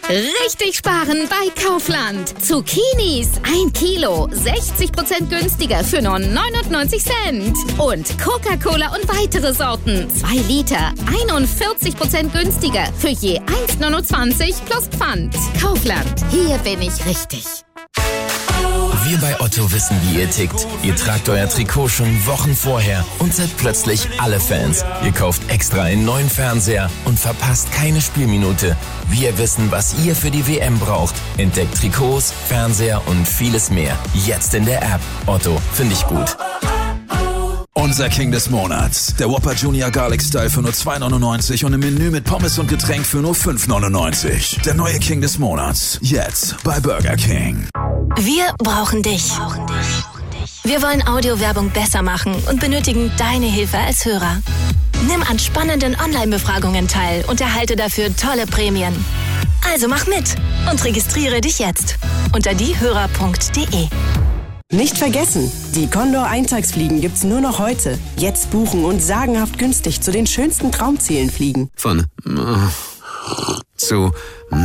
Richtig sparen bei Kaufland. Zucchinis 1 Kilo, 60% günstiger für nur 99 Cent. Und Coca-Cola und weitere Sorten 2 Liter, 41% günstiger für je 1,29 plus Pfand. Kaufland, hier bin ich richtig. Wir bei Otto wissen, wie ihr tickt. Ihr tragt euer Trikot schon Wochen vorher und seid plötzlich alle Fans. Ihr kauft extra einen neuen Fernseher und verpasst keine Spielminute. Wir wissen, was ihr für die WM braucht. Entdeckt Trikots, Fernseher und vieles mehr. Jetzt in der App. Otto, finde ich gut. Unser King des Monats. Der Whopper Junior Garlic Style für nur 2,99 und im Menü mit Pommes und Getränk für nur 5,99. Der neue King des Monats. Jetzt bei Burger King. Wir brauchen dich. Wir wollen Audiowerbung besser machen und benötigen deine Hilfe als Hörer. Nimm an spannenden Online-Befragungen teil und erhalte dafür tolle Prämien. Also mach mit und registriere dich jetzt unter diehörer.de. Nicht vergessen, die Condor Eintagsfliegen gibt's nur noch heute. Jetzt buchen und sagenhaft günstig zu den schönsten Traumzielen fliegen. Von zu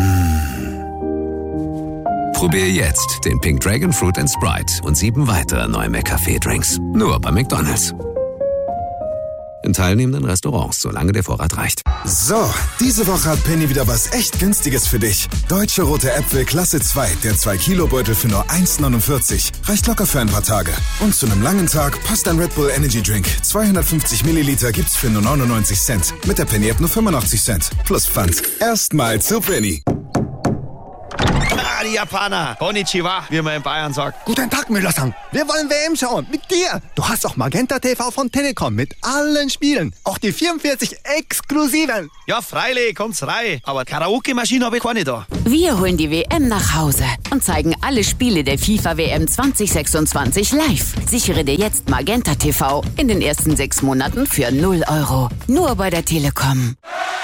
Probier jetzt den Pink Dragon Fruit & Sprite und 7 weitere neue McCafé-Drinks. Nur bei McDonald's. In teilnehmenden Restaurants, solange der Vorrat reicht. So, diese Woche hat Penny wieder was echt Günstiges für dich. Deutsche rote Äpfel Klasse 2, der 2-Kilo-Beutel für nur 1,49. Reicht locker für ein paar Tage. Und zu einem langen Tag passt ein Red Bull Energy Drink. 250 Milliliter gibt's für nur 99 Cent. Mit der Penny-App nur 85 Cent. Plus Pfand. Erstmal zu Penny. Die Japaner. Konnichiwa, wie man in Bayern sagt. Guten Tag, Müller-san. Wir wollen WM schauen. Mit dir. Du hast auch Magenta TV von Telekom mit allen Spielen. Auch die 44 exklusiven. Ja, freilich, kommt's rein. Aber Karaoke-Maschine habe ich keine da. Wir holen die WM nach Hause und zeigen alle Spiele der FIFA-WM 2026 live. Sichere dir jetzt Magenta TV in den ersten 6 Monaten für 0 €. Nur bei der Telekom.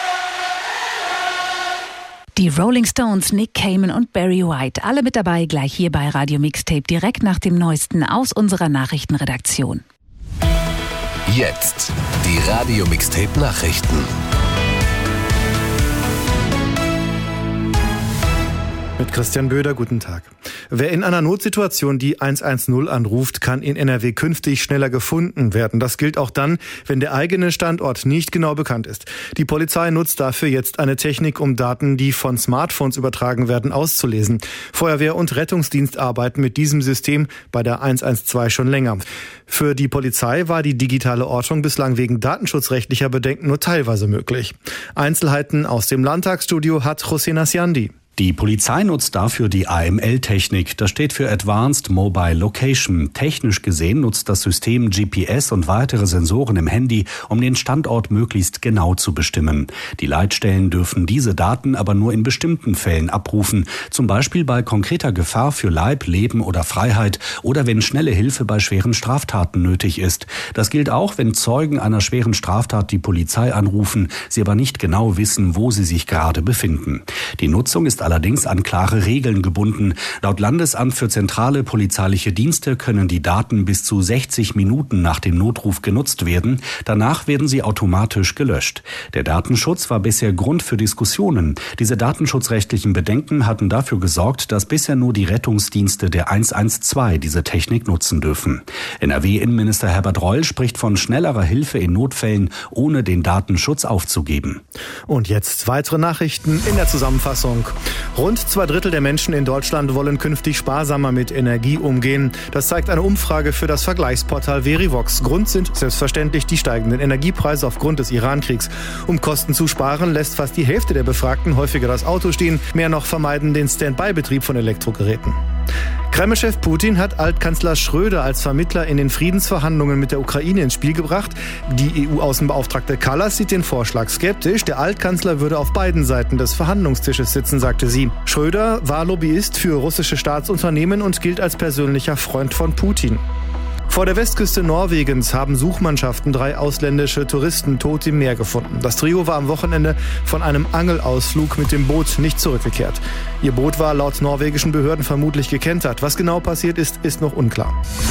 Die Rolling Stones, Nick Cayman und Barry White, alle mit dabei, gleich hier bei Radio Mixtape, direkt nach dem Neuesten aus unserer Nachrichtenredaktion. Jetzt die Radio Mixtape Nachrichten. Mit Christian Böder, guten Tag. Wer in einer Notsituation die 110 anruft, kann in NRW künftig schneller gefunden werden. Das gilt auch dann, wenn der eigene Standort nicht genau bekannt ist. Die Polizei nutzt dafür jetzt eine Technik, um Daten, die von Smartphones übertragen werden, auszulesen. Feuerwehr und Rettungsdienst arbeiten mit diesem System bei der 112 schon länger. Für die Polizei war die digitale Ortung bislang wegen datenschutzrechtlicher Bedenken nur teilweise möglich. Einzelheiten aus dem Landtagsstudio hat José Nasiandi. Die Polizei nutzt dafür die AML-Technik. Das steht für Advanced Mobile Location. Technisch gesehen nutzt das System GPS und weitere Sensoren im Handy, um den Standort möglichst genau zu bestimmen. Die Leitstellen dürfen diese Daten aber nur in bestimmten Fällen abrufen. Zum Beispiel bei konkreter Gefahr für Leib, Leben oder Freiheit oder wenn schnelle Hilfe bei schweren Straftaten nötig ist. Das gilt auch, wenn Zeugen einer schweren Straftat die Polizei anrufen, sie aber nicht genau wissen, wo sie sich gerade befinden. Die Nutzung ist allerdings an klare Regeln gebunden. Laut Landesamt für zentrale polizeiliche Dienste können die Daten bis zu 60 Minuten nach dem Notruf genutzt werden. Danach werden sie automatisch gelöscht. Der Datenschutz war bisher Grund für Diskussionen. Diese datenschutzrechtlichen Bedenken hatten dafür gesorgt, dass bisher nur die Rettungsdienste der 112 diese Technik nutzen dürfen. NRW-Innenminister Herbert Reul spricht von schnellerer Hilfe in Notfällen, ohne den Datenschutz aufzugeben. Und jetzt weitere Nachrichten in der Zusammenfassung. Rund 2/3 der Menschen in Deutschland wollen künftig sparsamer mit Energie umgehen. Das zeigt eine Umfrage für das Vergleichsportal Verivox. Grund sind selbstverständlich die steigenden Energiepreise aufgrund des Iran-Kriegs. Um Kosten zu sparen, lässt fast die Hälfte der Befragten häufiger das Auto stehen. Mehr noch vermeiden den Standby-Betrieb von Elektrogeräten. Kreml-Chef Putin hat Altkanzler Schröder als Vermittler in den Friedensverhandlungen mit der Ukraine ins Spiel gebracht. Die EU-Außenbeauftragte Kallas sieht den Vorschlag skeptisch. Der Altkanzler würde auf beiden Seiten des Verhandlungstisches sitzen, sagte sie. Schröder war Lobbyist für russische Staatsunternehmen und gilt als persönlicher Freund von Putin. Vor der Westküste Norwegens haben Suchmannschaften 3 ausländische Touristen tot im Meer gefunden. Das Trio war am Wochenende von einem Angelausflug mit dem Boot nicht zurückgekehrt. Ihr Boot war laut norwegischen Behörden vermutlich gekentert. Was genau passiert ist, ist noch unklar.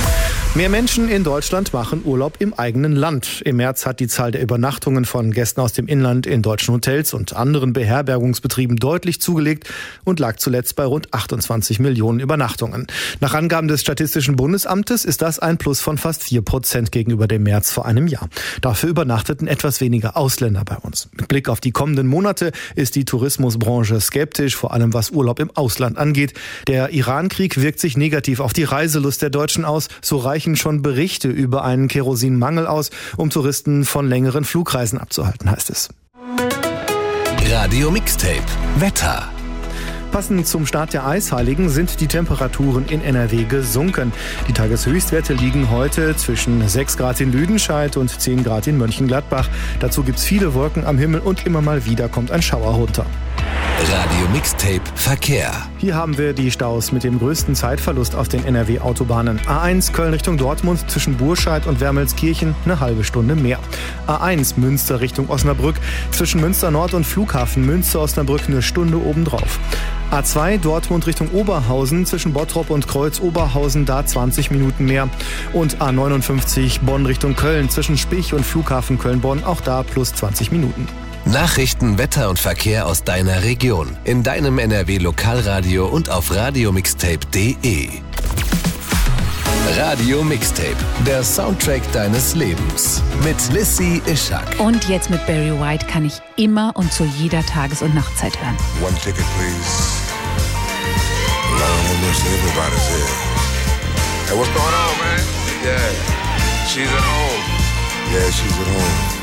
Mehr Menschen in Deutschland machen Urlaub im eigenen Land. Im März hat die Zahl der Übernachtungen von Gästen aus dem Inland in deutschen Hotels und anderen Beherbergungsbetrieben deutlich zugelegt und lag zuletzt bei rund 28 Millionen Übernachtungen. Nach Angaben des Statistischen Bundesamtes ist das ein Plus von fast 4% gegenüber dem März vor einem Jahr. Dafür übernachteten etwas weniger Ausländer bei uns. Mit Blick auf die kommenden Monate ist die Tourismusbranche skeptisch, vor allem was Urlaub im Ausland angeht. Der Iran-Krieg wirkt sich negativ auf die Reiselust der Deutschen aus. So reichen schon Berichte über einen Kerosinmangel aus, um Touristen von längeren Flugreisen abzuhalten, heißt es. Radio Mixtape Wetter. Passend zum Start der Eisheiligen sind die Temperaturen in NRW gesunken. Die Tageshöchstwerte liegen heute zwischen 6 Grad in Lüdenscheid und 10 Grad in Mönchengladbach. Dazu gibt's viele Wolken am Himmel und immer mal wieder kommt ein Schauer runter. Radio Mixtape Verkehr. Hier haben wir die Staus mit dem größten Zeitverlust auf den NRW-Autobahnen. A1 Köln Richtung Dortmund zwischen Burscheid und Wermelskirchen eine halbe Stunde mehr. A1 Münster Richtung Osnabrück zwischen Münster Nord und Flughafen Münster-Osnabrück eine Stunde obendrauf. A2 Dortmund Richtung Oberhausen zwischen Bottrop und Kreuz-Oberhausen, da 20 Minuten mehr. Und A59 Bonn Richtung Köln zwischen Spich und Flughafen Köln-Bonn, auch da plus 20 Minuten. Nachrichten, Wetter und Verkehr aus deiner Region. In deinem NRW-Lokalradio und auf radiomixtape.de. Radio Mixtape, der Soundtrack deines Lebens. Mit Lissy Ishak. Und jetzt mit Barry White kann ich immer und zu jeder Tages- und Nachtzeit hören. One ticket, please. Almost everybody's here. Hey, what's going on, man? Yeah, she's at home. Yeah, she's at home.